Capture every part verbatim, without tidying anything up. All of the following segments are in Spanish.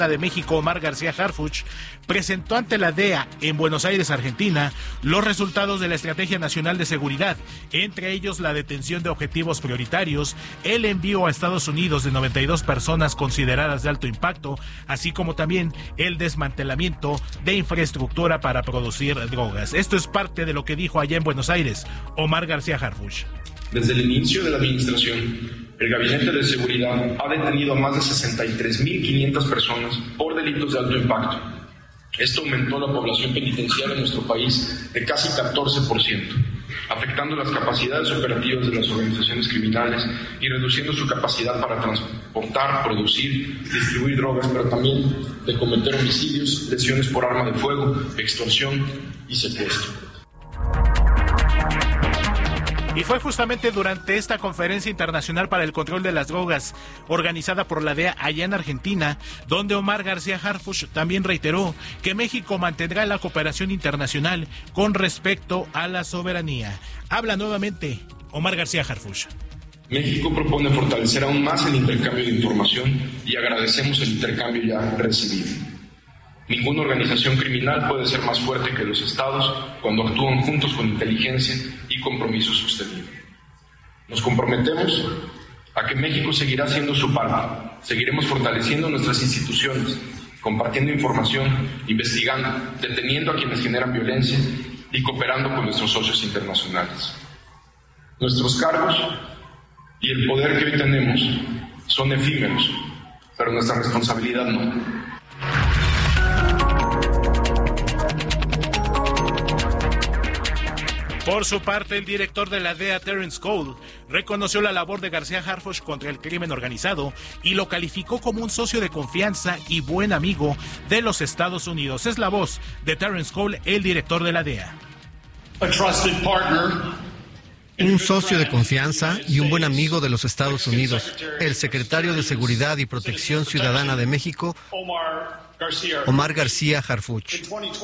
de México, Omar García Harfuch, presentó ante la D E A en Buenos Aires, Argentina, los resultados de la Estrategia Nacional de Seguridad, entre ellos la detención de objetivos prioritarios, el envío a Estados Unidos de noventa y dos personas consideradas de alto impacto, así como también el desmantelamiento de infraestructura para producir drogas. Esto es parte de lo que dijo allá en Buenos Aires Omar García Harfuch. Desde el inicio de la administración, el Gabinete de Seguridad ha detenido a más de sesenta y tres mil quinientas personas por delitos de alto impacto. Esto aumentó la población penitenciaria en nuestro país de casi catorce por ciento, afectando las capacidades operativas de las organizaciones criminales y reduciendo su capacidad para transportar, producir, distribuir drogas, pero también de cometer homicidios, lesiones por arma de fuego, extorsión y secuestro. Y fue justamente durante esta conferencia internacional para el control de las drogas, organizada por la D E A allá en Argentina, donde Omar García Harfuch también reiteró que México mantendrá la cooperación internacional con respecto a la soberanía. Habla nuevamente Omar García Harfuch. México propone fortalecer aún más el intercambio de información y agradecemos el intercambio ya recibido. Ninguna organización criminal puede ser más fuerte que los estados cuando actúan juntos con inteligencia y compromiso sostenible. Nos comprometemos a que México seguirá haciendo su parte. Seguiremos fortaleciendo nuestras instituciones, compartiendo información, investigando, deteniendo a quienes generan violencia y cooperando con nuestros socios internacionales. Nuestros cargos y el poder que hoy tenemos son efímeros, pero nuestra responsabilidad no. Por su parte, el director de la D E A, Terence Cole, reconoció la labor de García Harfuch contra el crimen organizado y lo calificó como un socio de confianza y buen amigo de los Estados Unidos. Es la voz de Terence Cole, el director de la D E A. Un socio de confianza y un buen amigo de los Estados Unidos, el secretario de Seguridad y Protección Ciudadana de México, Omar García Harfuch.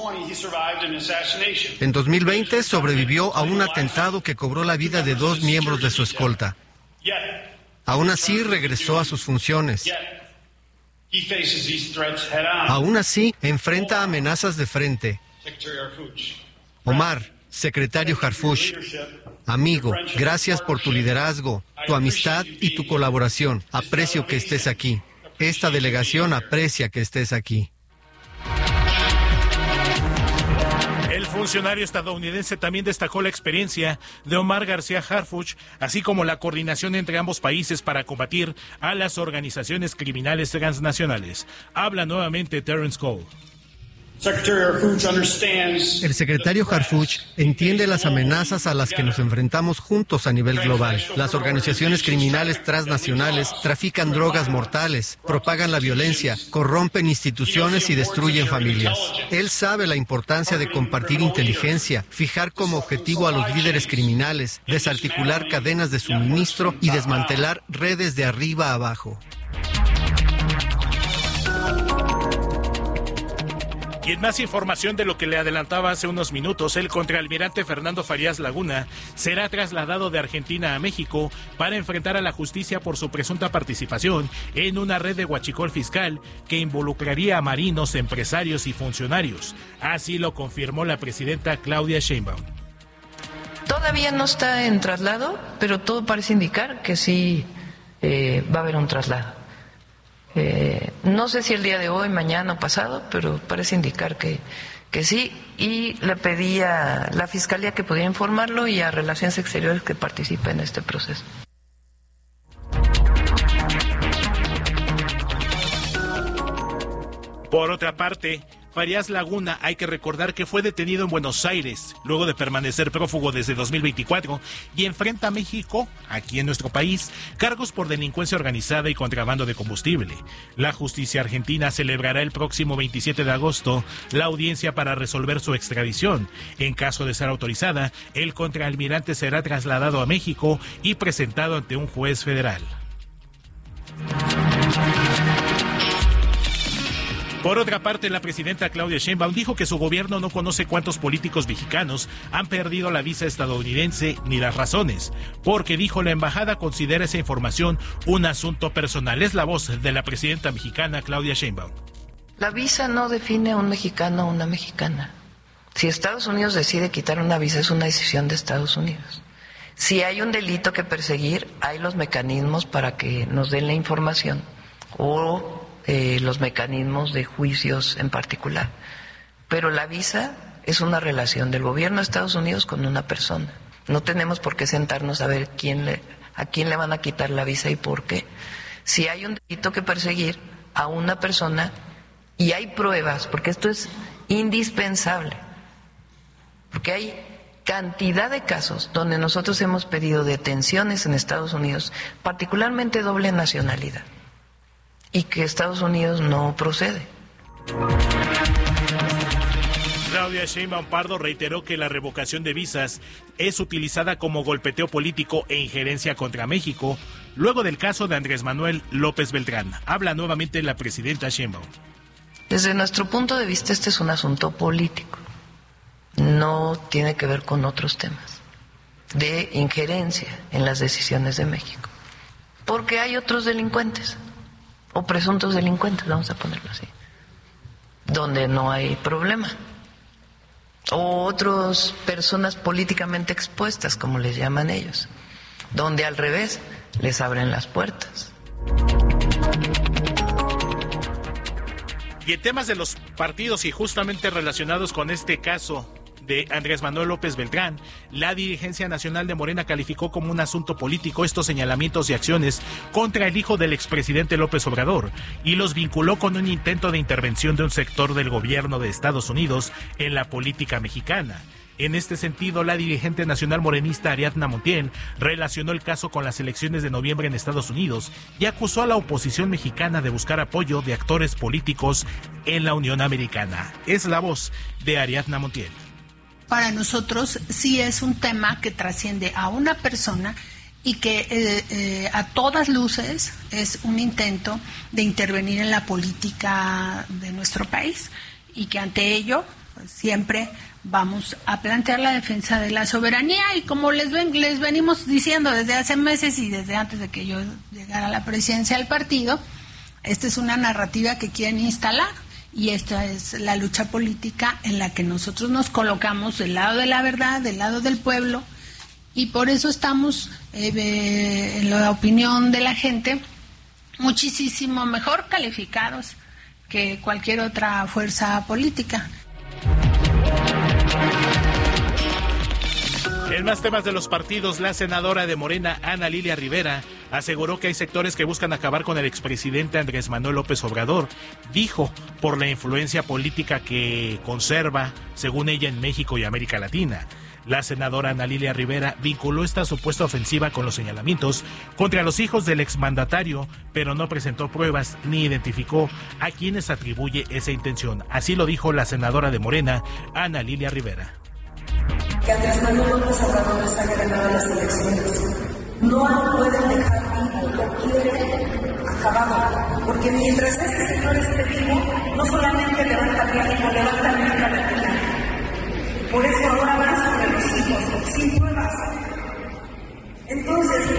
En dos mil veinte sobrevivió a un atentado que cobró la vida de dos miembros de su escolta. Aún así regresó a sus funciones. Aún así enfrenta amenazas de frente. Omar, secretario Harfuch, amigo, gracias por tu liderazgo, tu amistad y tu colaboración. Aprecio que estés aquí. Esta delegación aprecia que estés aquí. El funcionario estadounidense también destacó la experiencia de Omar García Harfuch, así como la coordinación entre ambos países para combatir a las organizaciones criminales transnacionales. Habla nuevamente Terence Cole. El secretario Harfuch entiende las amenazas a las que nos enfrentamos juntos a nivel global. Las organizaciones criminales transnacionales trafican drogas mortales, propagan la violencia, corrompen instituciones y destruyen familias. Él sabe la importancia de compartir inteligencia, fijar como objetivo a los líderes criminales, desarticular cadenas de suministro y desmantelar redes de arriba a abajo. Y en más información de lo que le adelantaba hace unos minutos, el contraalmirante Fernando Farías Laguna será trasladado de Argentina a México para enfrentar a la justicia por su presunta participación en una red de huachicol fiscal que involucraría a marinos, empresarios y funcionarios. Así lo confirmó la presidenta Claudia Sheinbaum. Todavía no está en traslado, pero todo parece indicar que sí eh, va a haber un traslado. Eh, no sé si el día de hoy, mañana o pasado, pero parece indicar que, que sí. Y le pedí a la Fiscalía que pudiera informarlo y a Relaciones Exteriores que participe en este proceso. Por otra parte, Farías Laguna, hay que recordar que fue detenido en Buenos Aires, luego de permanecer prófugo desde dos mil veinticuatro, y enfrenta a México, aquí en nuestro país, cargos por delincuencia organizada y contrabando de combustible. La justicia argentina celebrará el próximo veintisiete de agosto la audiencia para resolver su extradición. En caso de ser autorizada, el contraalmirante será trasladado a México y presentado ante un juez federal. Por otra parte, la presidenta Claudia Sheinbaum dijo que su gobierno no conoce cuántos políticos mexicanos han perdido la visa estadounidense ni las razones, porque, dijo, la embajada considera esa información un asunto personal. Es la voz de la presidenta mexicana Claudia Sheinbaum. La visa no define a un mexicano o una mexicana. Si Estados Unidos decide quitar una visa, es una decisión de Estados Unidos. Si hay un delito que perseguir, hay los mecanismos para que nos den la información o eh, los mecanismos de juicios en particular. Pero la visa es una relación del gobierno de Estados Unidos con una persona. No tenemos por qué sentarnos a ver quién le, a quién le van a quitar la visa y por qué. Si hay un delito que perseguir a una persona y hay pruebas, porque esto es indispensable, porque hay cantidad de casos donde nosotros hemos pedido detenciones en Estados Unidos, particularmente doble nacionalidad, y que Estados Unidos no procede. Claudia Sheinbaum Pardo reiteró que la revocación de visas es utilizada como golpeteo político e injerencia contra México, luego del caso de Andrés Manuel López Beltrán. Habla nuevamente la presidenta Sheinbaum. Desde nuestro punto de vista, este es un asunto político. No tiene que ver con otros temas de injerencia en las decisiones de México. Porque hay otros delincuentes, o presuntos delincuentes, vamos a ponerlo así, donde no hay problema. O otras personas políticamente expuestas, como les llaman ellos, donde al revés les abren las puertas. Y en temas de los partidos y justamente relacionados con este caso de Andrés Manuel López Beltrán, la dirigencia nacional de Morena calificó como un asunto político estos señalamientos y acciones contra el hijo del expresidente López Obrador y los vinculó con un intento de intervención de un sector del gobierno de Estados Unidos en la política mexicana. En este sentido, la dirigente nacional morenista Ariadna Montiel relacionó el caso con las elecciones de noviembre en Estados Unidos y acusó a la oposición mexicana de buscar apoyo de actores políticos en la Unión Americana. Es la voz de Ariadna Montiel. Para nosotros sí es un tema que trasciende a una persona y que eh, eh, a todas luces es un intento de intervenir en la política de nuestro país y que ante ello pues, siempre vamos a plantear la defensa de la soberanía y como les, ven, les venimos diciendo desde hace meses y desde antes de que yo llegara a la presidencia del partido, esta es una narrativa que quieren instalar. Y esta es la lucha política en la que nosotros nos colocamos del lado de la verdad, del lado del pueblo, y por eso estamos, eh, eh, en la opinión de la gente, muchísimo mejor calificados que cualquier otra fuerza política. En más temas de los partidos, la senadora de Morena, Ana Lilia Rivera, aseguró que hay sectores que buscan acabar con el expresidente Andrés Manuel López Obrador. Dijo, por la influencia política que conserva, según ella, en México y América Latina. La senadora Ana Lilia Rivera vinculó esta supuesta ofensiva con los señalamientos contra los hijos del exmandatario, pero no presentó pruebas ni identificó a quienes atribuye esa intención. Así lo dijo la senadora de Morena, Ana Lilia Rivera. Que Andrés Manuel López Obrador les haya ganado las elecciones. No lo pueden dejar vivo, lo quieren acabado, porque mientras este señor esté vivo, no solamente levanta México, levanta América Latina. Por eso ahora van sobre los hijos, sin pruebas. Entonces...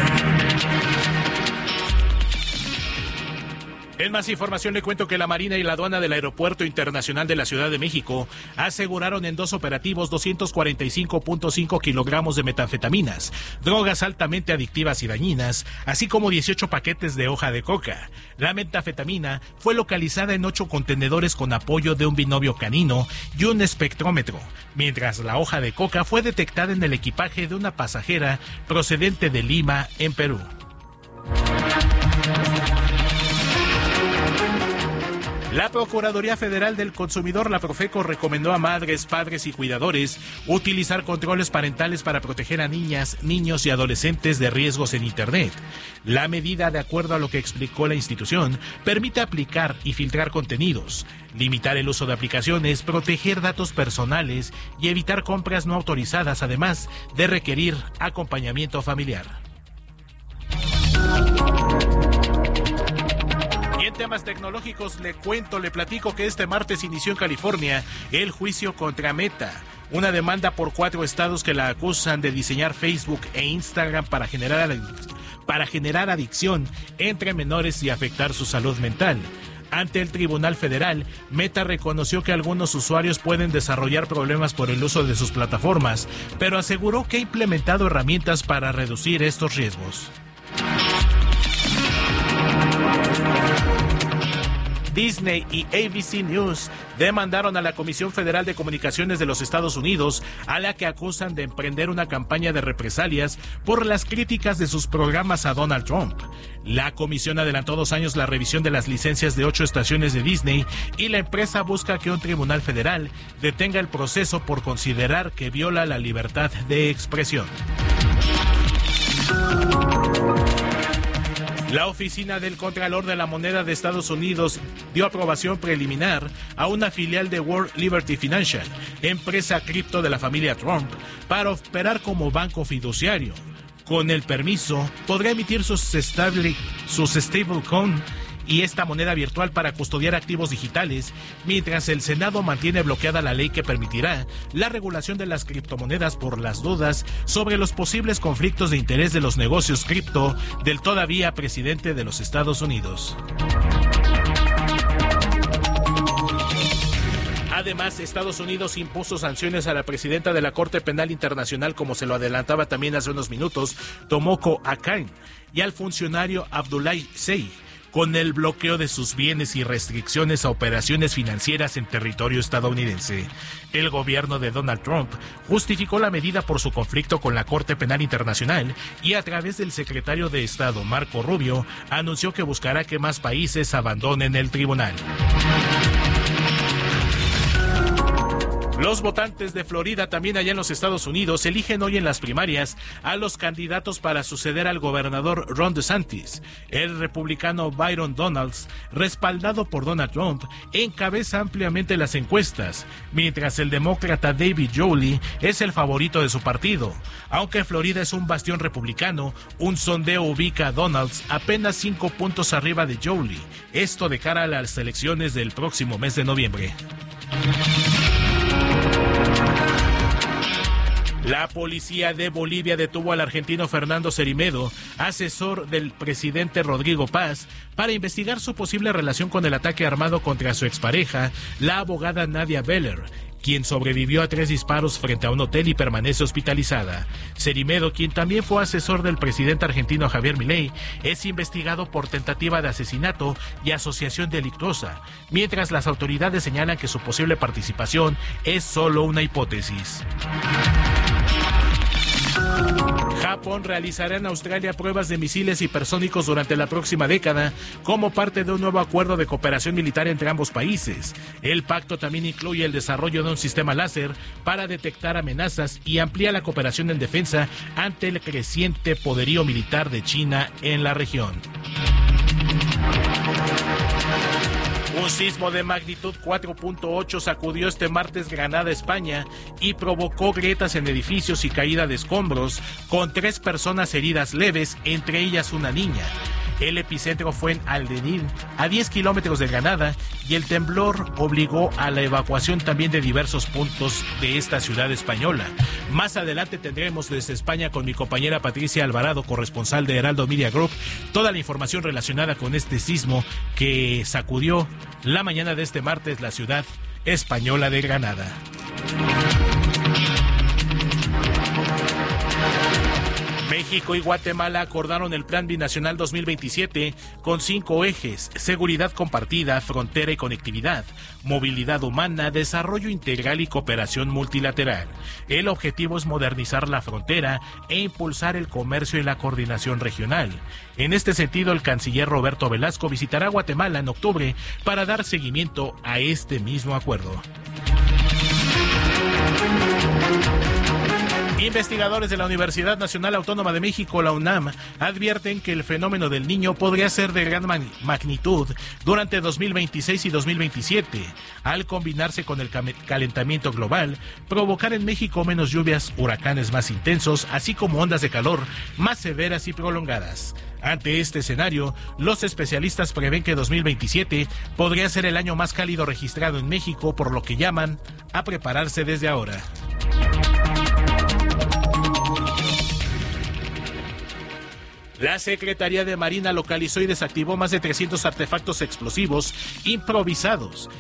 En más información le cuento que la Marina y la Aduana del Aeropuerto Internacional de la Ciudad de México aseguraron en dos operativos doscientos cuarenta y cinco punto cinco kilogramos de metanfetaminas, drogas altamente adictivas y dañinas, así como dieciocho paquetes de hoja de coca. La metanfetamina fue localizada en ocho contenedores con apoyo de un binomio canino y un espectrómetro, mientras la hoja de coca fue detectada en el equipaje de una pasajera procedente de Lima, en Perú. La Procuraduría Federal del Consumidor, la Profeco, recomendó a madres, padres y cuidadores utilizar controles parentales para proteger a niñas, niños y adolescentes de riesgos en Internet. La medida, de acuerdo a lo que explicó la institución, permite aplicar y filtrar contenidos, limitar el uso de aplicaciones, proteger datos personales y evitar compras no autorizadas, además de requerir acompañamiento familiar. En temas tecnológicos le cuento, le platico que este martes inició en California el juicio contra Meta, una demanda por cuatro estados que la acusan de diseñar Facebook e Instagram para generar, para generar adicción entre menores y afectar su salud mental. Ante el Tribunal Federal, Meta reconoció que algunos usuarios pueden desarrollar problemas por el uso de sus plataformas, pero aseguró que ha implementado herramientas para reducir estos riesgos. Disney y A B C News demandaron a la Comisión Federal de Comunicaciones de los Estados Unidos, a la que acusan de emprender una campaña de represalias por las críticas de sus programas a Donald Trump. La comisión adelantó dos años la revisión de las licencias de ocho estaciones de Disney y la empresa busca que un tribunal federal detenga el proceso por considerar que viola la libertad de expresión. La Oficina del Contralor de la Moneda de Estados Unidos dio aprobación preliminar a una filial de World Liberty Financial, empresa cripto de la familia Trump, para operar como banco fiduciario. Con el permiso, podrá emitir sus stable, sus stablecoin y esta moneda virtual para custodiar activos digitales, mientras el Senado mantiene bloqueada la ley que permitirá la regulación de las criptomonedas por las dudas sobre los posibles conflictos de interés de los negocios cripto del todavía presidente de los Estados Unidos. Además, Estados Unidos impuso sanciones a la presidenta de la Corte Penal Internacional, como se lo adelantaba también hace unos minutos, Tomoko Akan, y al funcionario Abdoulaye Sey, con el bloqueo de sus bienes y restricciones a operaciones financieras en territorio estadounidense. El gobierno de Donald Trump justificó la medida por su conflicto con la Corte Penal Internacional y a través del secretario de Estado Marco Rubio anunció que buscará que más países abandonen el tribunal. Los votantes de Florida, también allá en los Estados Unidos, eligen hoy en las primarias a los candidatos para suceder al gobernador Ron DeSantis. El republicano Byron Donalds, respaldado por Donald Trump, encabeza ampliamente las encuestas, mientras el demócrata David Jolley es el favorito de su partido. Aunque Florida es un bastión republicano, un sondeo ubica a Donalds apenas cinco puntos arriba de Jolley, esto de cara a las elecciones del próximo mes de noviembre. La policía de Bolivia detuvo al argentino Fernando Cerimedo, asesor del presidente Rodrigo Paz, para investigar su posible relación con el ataque armado contra su expareja, la abogada Nadia Beller, quien sobrevivió a tres disparos frente a un hotel y permanece hospitalizada. Cerimedo, quien también fue asesor del presidente argentino Javier Milei, es investigado por tentativa de asesinato y asociación delictuosa, mientras las autoridades señalan que su posible participación es solo una hipótesis. Japón realizará en Australia pruebas de misiles hipersónicos durante la próxima década como parte de un nuevo acuerdo de cooperación militar entre ambos países. El pacto también incluye el desarrollo de un sistema láser para detectar amenazas y amplía la cooperación en defensa ante el creciente poderío militar de China en la región. Un sismo de magnitud cuatro punto ocho sacudió este martes Granada, España, y provocó grietas en edificios y caída de escombros, con tres personas heridas leves, entre ellas una niña. El epicentro fue en Aldenil, a diez kilómetros de Granada, y el temblor obligó a la evacuación también de diversos puntos de esta ciudad española. Más adelante tendremos desde España con mi compañera Patricia Alvarado, corresponsal de Heraldo Media Group, toda la información relacionada con este sismo que sacudió la mañana de este martes la ciudad española de Granada. México y Guatemala acordaron el Plan Binacional dos mil veintisiete con cinco ejes: seguridad compartida, frontera y conectividad, movilidad humana, desarrollo integral y cooperación multilateral. El objetivo es modernizar la frontera e impulsar el comercio y la coordinación regional. En este sentido, el canciller Roberto Velasco visitará Guatemala en octubre para dar seguimiento a este mismo acuerdo. Investigadores de la Universidad Nacional Autónoma de México, la UNAM, advierten que el fenómeno del Niño podría ser de gran magnitud durante dos mil veintiséis y dos mil veintisiete, al combinarse con el calentamiento global, provocar en México menos lluvias, huracanes más intensos, así como ondas de calor más severas y prolongadas. Ante este escenario, los especialistas prevén que dos mil veintisiete podría ser el año más cálido registrado en México, por lo que llaman a prepararse desde ahora. La Secretaría de Marina localizó y desactivó más de trescientos artefactos explosivos improvisados